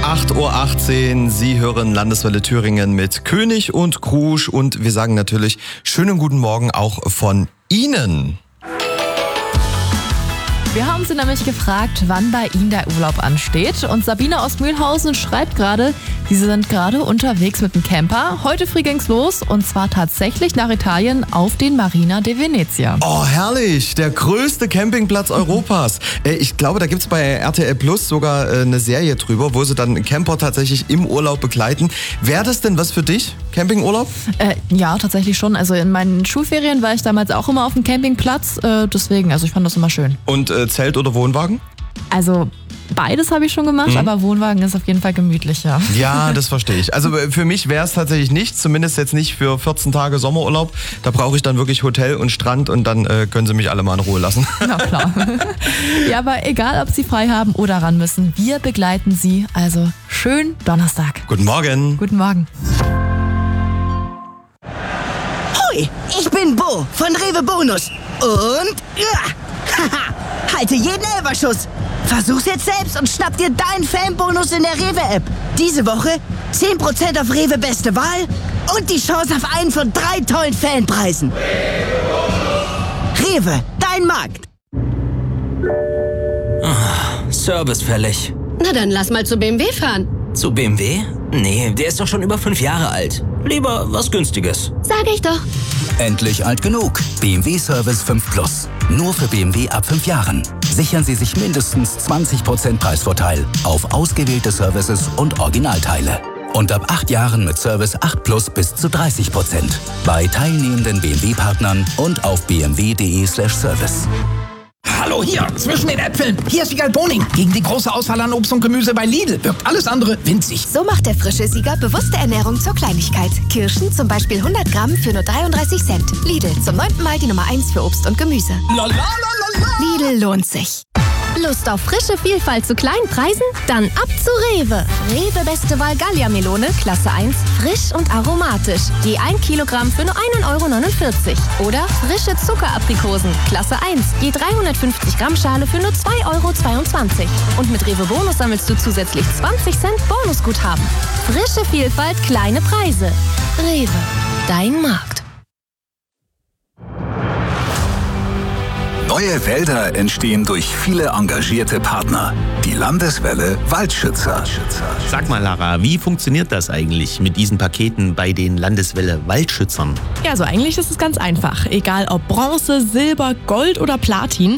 8:18 Uhr. Sie hören Landeswelle Thüringen mit König und Krusch und wir sagen natürlich schönen guten Morgen auch von Ihnen. Wir haben Sie nämlich gefragt, wann bei Ihnen der Urlaub ansteht. Und Sabine aus Mühlhausen schreibt gerade, Sie sind gerade unterwegs mit dem Camper. Heute früh ging's los und zwar tatsächlich nach Italien auf den Marina di Venezia. Oh, herrlich. Der größte Campingplatz Europas. Ich glaube, da gibt's bei RTL Plus sogar eine Serie drüber, wo sie dann Camper tatsächlich im Urlaub begleiten. Wäre das denn was für dich, Campingurlaub? Ja, tatsächlich schon. Also in meinen Schulferien war ich damals auch immer auf dem Campingplatz. Deswegen, also ich fand das immer schön. Und Zelt oder Wohnwagen? Also beides habe ich schon gemacht, aber Wohnwagen ist auf jeden Fall gemütlicher. Ja, das verstehe ich. Also für mich wäre es tatsächlich nichts, zumindest jetzt nicht für 14 Tage Sommerurlaub. Da brauche ich dann wirklich Hotel und Strand und dann können Sie mich alle mal in Ruhe lassen. Na klar. Ja, aber egal, ob Sie frei haben oder ran müssen, wir begleiten Sie. Also schön Donnerstag. Guten Morgen. Guten Morgen. Hoi, ich bin Bo von Rewe Bonus. Und halte jeden Elferschuss. Versuch's jetzt selbst und schnapp dir deinen Fanbonus in der Rewe-App. Diese Woche 10% auf Rewe Beste Wahl und die Chance auf einen von 3 tollen Fanpreisen. Rewe, dein Markt. Service fällig. Na dann lass mal zu BMW fahren. Zu BMW? Nee, der ist doch schon über 5 Jahre alt. Lieber was Günstiges. Sag ich doch. Endlich alt genug. BMW Service 5 Plus. Nur für BMW ab 5 Jahren. Sichern Sie sich mindestens 20% Preisvorteil auf ausgewählte Services und Originalteile. Und ab 8 Jahren mit Service 8 Plus bis zu 30%. Bei teilnehmenden BMW-Partnern und auf bmw.de/service. Hallo hier, zwischen den Äpfeln. Hier ist Wiegald Boning. Gegen die große Auswahl an Obst und Gemüse bei Lidl wirkt alles andere winzig. So macht der frische Sieger bewusste Ernährung zur Kleinigkeit. Kirschen zum Beispiel 100 Gramm für nur 33 Cent. Lidl, zum 9. Mal die Nummer 1 für Obst und Gemüse. Lidl lohnt sich. Lust auf frische Vielfalt zu kleinen Preisen? Dann ab zu Rewe. Rewe Beste Wahl Gallia-Melone, Klasse 1, frisch und aromatisch. Je 1 Kilogramm für nur 1,49 €. Oder frische Zuckeraprikosen, Klasse 1, je 350 Gramm Schale für nur 2,22 €. Und mit Rewe Bonus sammelst du zusätzlich 20 Cent Bonusguthaben. Frische Vielfalt, kleine Preise. Rewe, dein Markt. Neue Wälder entstehen durch viele engagierte Partner. Die Landeswelle Waldschützer. Sag mal, Lara, wie funktioniert das eigentlich mit diesen Paketen bei den Landeswelle Waldschützern? Ja, also eigentlich ist es ganz einfach. Egal ob Bronze, Silber, Gold oder Platin.